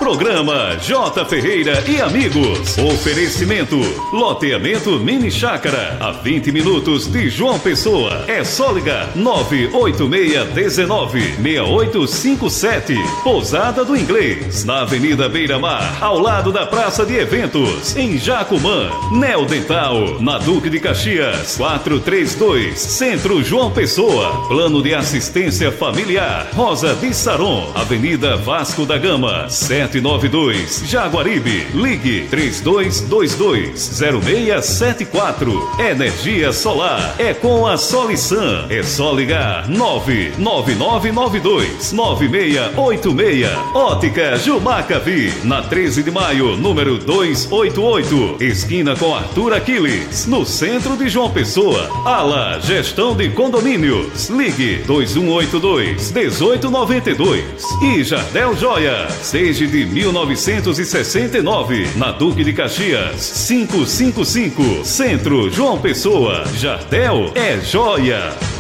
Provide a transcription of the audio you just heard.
Programa J. Ferreira e Amigos. Oferecimento: loteamento Mini Chácara, a 20 minutos de João Pessoa. É só ligar 98619-6857. Pousada do Inglês, na Avenida Beira-Mar, ao lado da Praça de Eventos, em Jacumã. Neo Dental, na Duque de Caxias, 432, Centro João Pessoa. Plano de assistência familiar, Rosa de Saron, Avenida Vasco da Gama, 792, Jaguaribe. Ligue 3222-0674. Energia solar é com a Solisan. É só ligar 99992-9686. Ótica Jumacavi, na 13 de maio, número 288, esquina com Arthur Aquiles, no centro de João Pessoa. Ala Gestão de Condomínios. Ligue 2182-1892. E Jardel Joias, desde de 1969, na Duque de Caxias, 555, Centro João Pessoa. Jardel é joia.